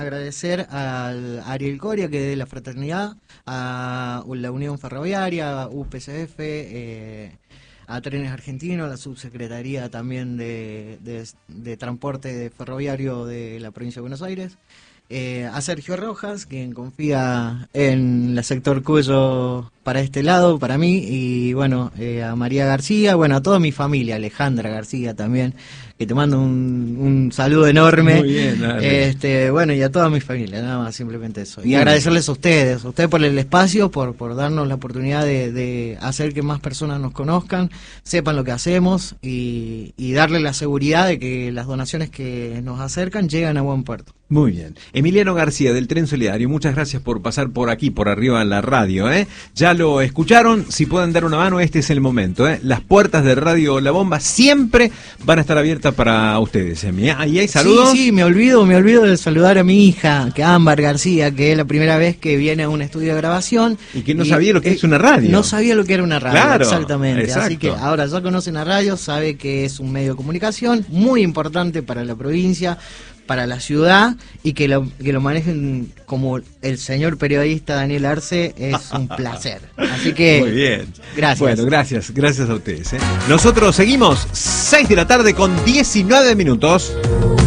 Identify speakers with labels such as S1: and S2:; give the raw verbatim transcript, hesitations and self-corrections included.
S1: Agradecer al Ariel Coria, que es de la Fraternidad, a la Unión Ferroviaria, a U P C F, eh, a Trenes Argentinos, a la Subsecretaría también de, de, de Transporte Ferroviario de la Provincia de Buenos Aires, eh, a Sergio Rojas, quien confía en el sector Cuyo para este lado, para mí, y bueno, eh, a María García, bueno, a toda mi familia, Alejandra García también, que te mando un, un saludo enorme.
S2: Muy bien, dale.
S1: este bueno, y a toda mi familia, nada más, simplemente eso. Y agradecerles a ustedes, a ustedes por el espacio, por, por darnos la oportunidad de, de hacer que más personas nos conozcan, sepan lo que hacemos y, y darle la seguridad de que las donaciones que nos acercan llegan a buen puerto.
S2: Muy bien. Emiliano García, del Tren Solidario, muchas gracias por pasar por aquí, por arriba en la radio, ¿eh? Ya lo escucharon, si pueden dar una mano, este es el momento, ¿eh? Las puertas de Radio La Bomba siempre van a estar abiertas para ustedes, Emi. ¿Ahí hay saludos?
S1: Sí, sí, me olvido, me olvido de saludar a mi hija, que Ámbar García, que es la primera vez que viene a un estudio de grabación.
S2: Y que no y, sabía lo que eh, es una radio.
S1: No sabía lo que era una radio,
S2: claro,
S1: exactamente.
S2: Exacto.
S1: Así que ahora ya conoce una radio, sabe que es un medio de comunicación muy importante para la provincia, para la ciudad, y que lo, que lo manejen como el señor periodista Daniel Arce es un placer. Así que,
S2: muy bien.
S1: Gracias.
S2: Bueno, gracias, gracias a ustedes, ¿eh? Nosotros seguimos, seis de la tarde con diecinueve minutos.